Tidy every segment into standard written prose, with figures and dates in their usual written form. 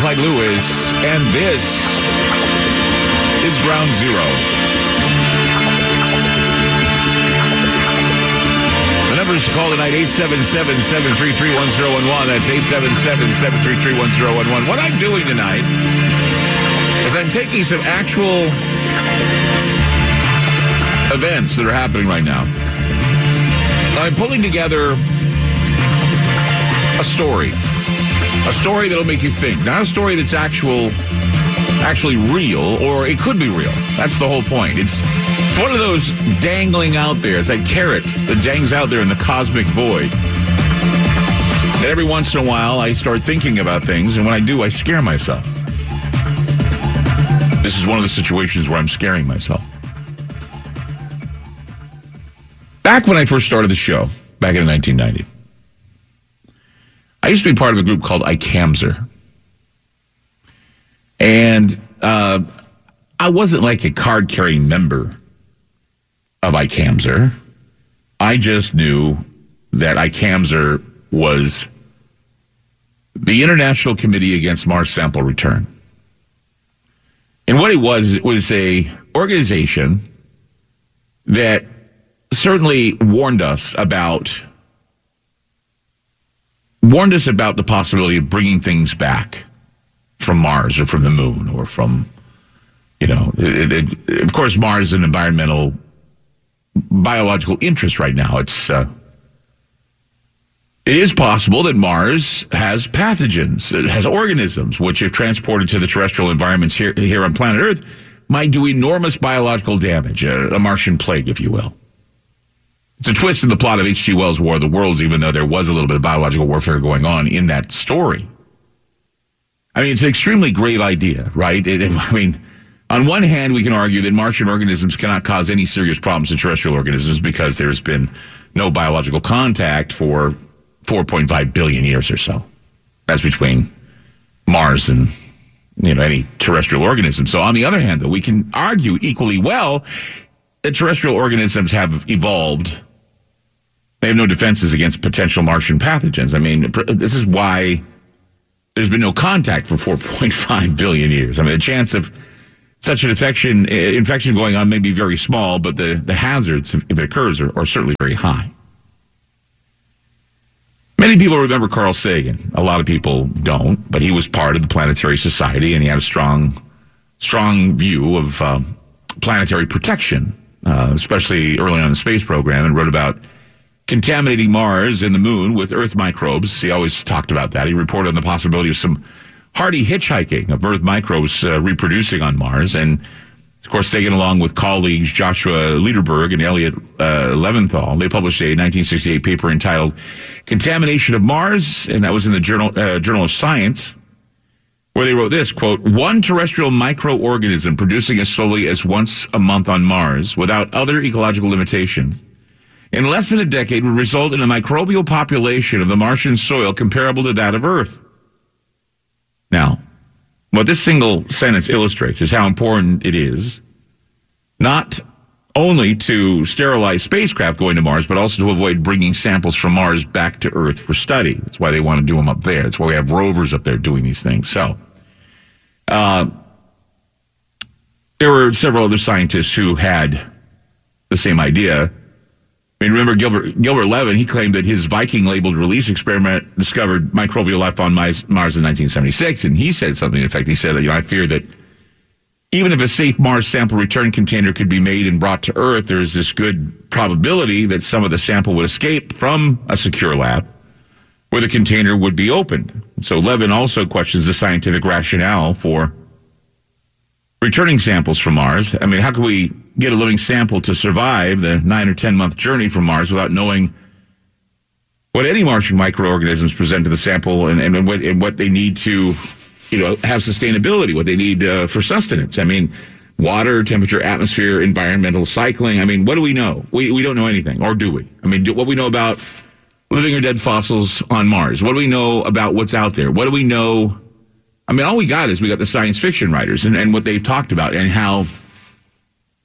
Clyde Lewis, and this is Ground Zero. The numbers to call tonight, 877-733-1011. That's 877-733-1011. What I'm doing tonight is I'm taking some actual events that are happening right now. I'm pulling together a story that'll make you think. Not a story that's actually real, or it could be real. That's the whole point. It's one of those dangling out there. It's that carrot that dangs out there in the cosmic void. And every once in a while, I start thinking about things, and when I do, I scare myself. This is one of the situations where I'm scaring myself. Back when I first started the show, back in 1990, I used to be part of a group called ICAMSR. And I wasn't like a card-carrying member of ICAMSR. I just knew that ICAMSR was the International Committee Against Mars Sample Return. And what it was a organization that certainly warned us about the possibility of bringing things back from Mars or from the moon or from, of course, Mars is an environmental, biological interest right now. It is possible that Mars has pathogens, it has organisms, which if transported to the terrestrial environments here on planet Earth, might do enormous biological damage, a Martian plague, if you will. It's a twist in the plot of H.G. Wells' War of the Worlds, even though there was a little bit of biological warfare going on in that story. I mean, it's an extremely grave idea, right? On one hand, we can argue that Martian organisms cannot cause any serious problems to terrestrial organisms because there's been no biological contact for 4.5 billion years or so. That's between Mars and, any terrestrial organism. So on the other hand, though, we can argue equally well that terrestrial organisms have evolved. They have no defenses against potential Martian pathogens. I mean, this is why there's been no contact for 4.5 billion years. I mean, the chance of such an infection going on may be very small, but the hazards, if it occurs, are certainly very high. Many people remember Carl Sagan. A lot of people don't, but he was part of the Planetary Society, and he had a strong view of planetary protection, especially early on in the space program, and wrote about contaminating Mars and the moon with Earth microbes. He always talked about that. He reported on the possibility of some hardy hitchhiking of Earth microbes reproducing on Mars. And, of course, Sagan, along with colleagues Joshua Lederberg and Elliot Leventhal, they published a 1968 paper entitled Contamination of Mars, and that was in the Journal of Science, where they wrote this, quote, one terrestrial microorganism producing as slowly as once a month on Mars without other ecological limitations in less than a decade would result in a microbial population of the Martian soil comparable to that of Earth. Now, what this single sentence illustrates is how important it is not only to sterilize spacecraft going to Mars, but also to avoid bringing samples from Mars back to Earth for study. That's why they want to do them up there. That's why we have rovers up there doing these things. So, there were several other scientists who had the same idea. I mean, remember Gilbert Levin, he claimed that his Viking-labeled release experiment discovered microbial life on Mars in 1976, and he said something, in fact, he said that, I fear that even if a safe Mars sample return container could be made and brought to Earth, there's this good probability that some of the sample would escape from a secure lab where the container would be opened. So Levin also questions the scientific rationale for returning samples from Mars. I mean, how can we get a living sample to survive the 9 or 10 month journey from Mars without knowing what any Martian microorganisms present to the sample and what they need to, have sustainability, what they need for sustenance? I mean, water, temperature, atmosphere, environmental cycling. I mean, what do we know? We don't know anything, or do we? I mean, what we know about living or dead fossils on Mars? What do we know about what's out there? What do we know? I mean, all we got is we got the science fiction writers and what they've talked about and how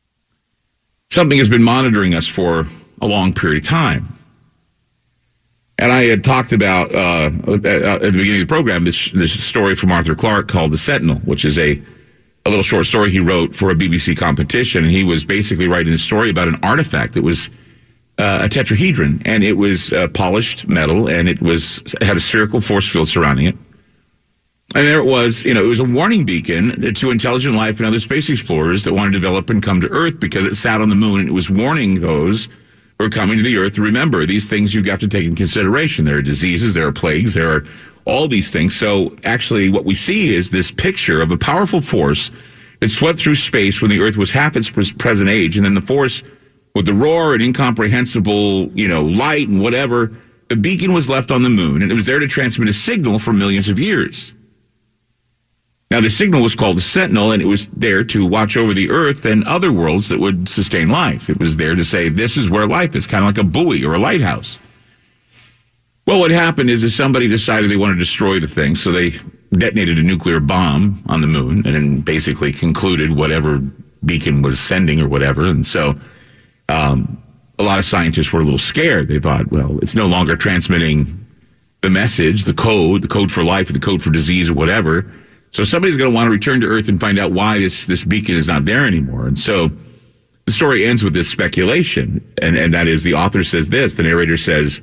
something has been monitoring us for a long period of time. And I had talked about at the beginning of the program this story from Arthur Clarke called The Sentinel, which is a little short story he wrote for a BBC competition. And he was basically writing a story about an artifact that was a tetrahedron, and it was polished metal, and it had a spherical force field surrounding it. And there it was, it was a warning beacon to intelligent life and other space explorers that want to develop and come to Earth because it sat on the moon, and it was warning those who are coming to the Earth to remember these things you've got to take in consideration. There are diseases, there are plagues, there are all these things. So actually what we see is this picture of a powerful force that swept through space when the Earth was half its present age, and then the force with the roar and incomprehensible, light and whatever, the beacon was left on the moon, and it was there to transmit a signal for millions of years. Now, the signal was called the Sentinel, and it was there to watch over the Earth and other worlds that would sustain life. It was there to say, this is where life is, kind of like a buoy or a lighthouse. Well, what happened is somebody decided they wanted to destroy the thing, so they detonated a nuclear bomb on the moon and then basically concluded whatever beacon was sending or whatever. And so a lot of scientists were a little scared. They thought, well, it's no longer transmitting the message, the code for life, the code for disease or whatever. So somebody's going to want to return to Earth and find out why this beacon is not there anymore. And so the story ends with this speculation, and that is the author says this, the narrator says,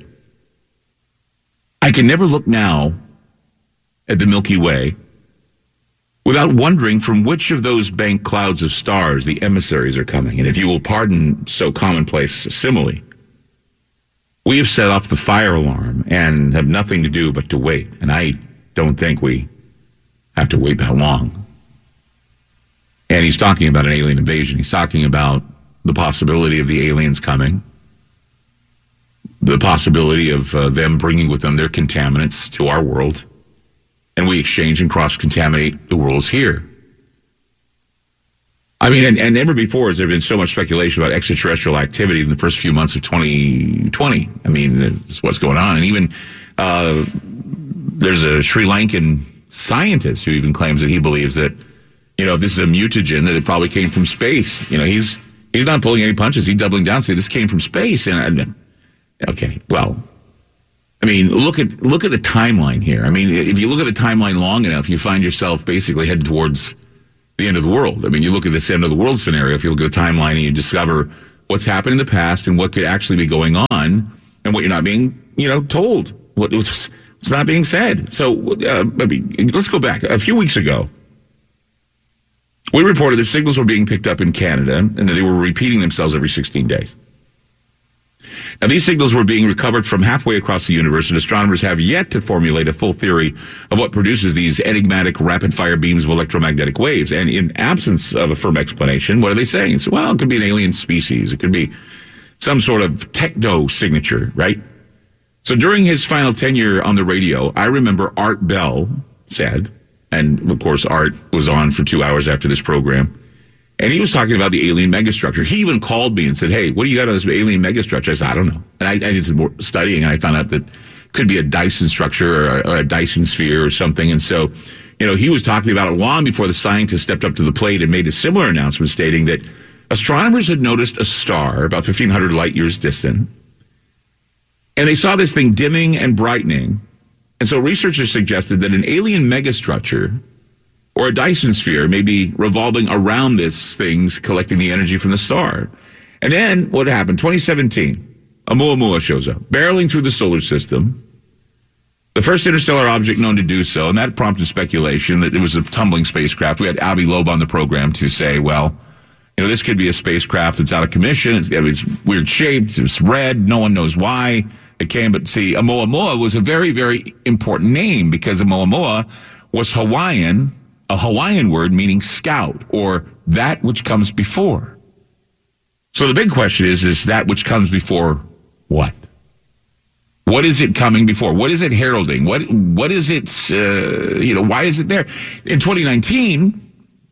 I can never look now at the Milky Way without wondering from which of those banked clouds of stars the emissaries are coming. And if you will pardon so commonplace a simile, we have set off the fire alarm and have nothing to do but to wait. And I don't think we have to wait that long. And he's talking about an alien invasion. He's talking about the possibility of the aliens coming, the possibility of them bringing with them their contaminants to our world, and we exchange and cross-contaminate the worlds here. I mean, and never before has there been so much speculation about extraterrestrial activity in the first few months of 2020. I mean, that's what's going on. And even there's a Sri Lankan scientist who even claims that he believes that, if this is a mutagen, that it probably came from space. He's not pulling any punches. He's doubling down, saying this came from space. And okay, well, I mean, look at the timeline here. I mean, if you look at the timeline long enough, you find yourself basically headed towards the end of the world. I mean, you look at this end of the world scenario, if you look at the timeline and you discover what's happened in the past and what could actually be going on and what you're not being, told, what's not being said. So, let's go back. A few weeks ago, we reported that signals were being picked up in Canada and that they were repeating themselves every 16 days. Now, these signals were being recovered from halfway across the universe, and astronomers have yet to formulate a full theory of what produces these enigmatic rapid-fire beams of electromagnetic waves. And in absence of a firm explanation, what are they saying? So, well, it could be an alien species. It could be some sort of techno signature, right? So during his final tenure on the radio, I remember Art Bell said, and of course Art was on for 2 hours after this program, and he was talking about the alien megastructure. He even called me and said, hey, what do you got on this alien megastructure? I said, I don't know. And I did some more studying, and I found out that it could be a Dyson structure or a Dyson sphere or something. And so, he was talking about it long before the scientists stepped up to the plate and made a similar announcement stating that astronomers had noticed a star about 1,500 light years distant, and they saw this thing dimming and brightening. And so researchers suggested that an alien megastructure or a Dyson sphere may be revolving around this thing's collecting the energy from the star. And then what happened? 2017, Oumuamua shows up, barreling through the solar system, the first interstellar object known to do so, and that prompted speculation that it was a tumbling spacecraft. We had Avi Loeb on the program to say, well, this could be a spacecraft that's out of commission. It's weird shaped. It's red. No one knows why it came. But see, Oumuamua was a very, very important name because Oumuamua was Hawaiian, a Hawaiian word meaning scout or that which comes before. So the big question is that which comes before what? What is it coming before? What is it heralding? What is it, why is it there? In 2019,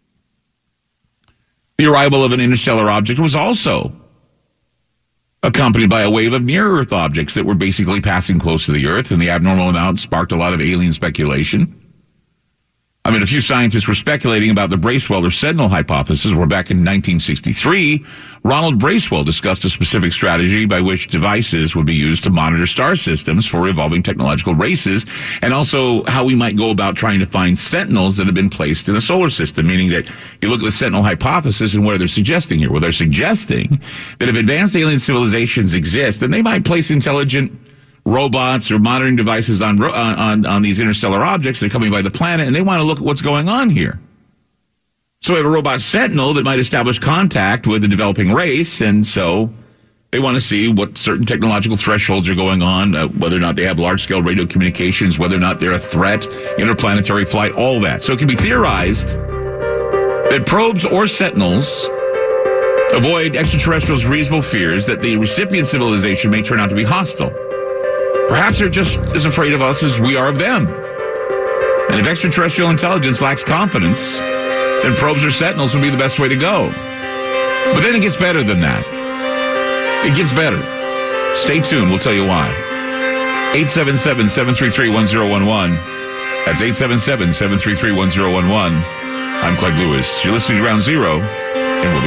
the arrival of an interstellar object was also accompanied by a wave of near-Earth objects that were basically passing close to the Earth, and the abnormal amount sparked a lot of alien speculation. I mean, a few scientists were speculating about the Bracewell or Sentinel hypothesis, where back in 1963, Ronald Bracewell discussed a specific strategy by which devices would be used to monitor star systems for evolving technological races, and also how we might go about trying to find sentinels that have been placed in the solar system, meaning that you look at the Sentinel hypothesis and what are they suggesting here? Well, they're suggesting that if advanced alien civilizations exist, then they might place intelligent robots or monitoring devices on these interstellar objects that are coming by the planet, and they want to look at what's going on here. So we have a robot sentinel that might establish contact with the developing race, and so they want to see what certain technological thresholds are going on, whether or not they have large-scale radio communications, whether or not they're a threat, interplanetary flight, all that. So it can be theorized that probes or sentinels avoid extraterrestrials' reasonable fears that the recipient civilization may turn out to be hostile. Perhaps they're just as afraid of us as we are of them. And if extraterrestrial intelligence lacks confidence, then probes or sentinels would be the best way to go. But then it gets better than that. It gets better. Stay tuned. We'll tell you why. 877-733-1011. That's 877-733-1011. I'm Craig Lewis. You're listening to Ground Zero, and we'll be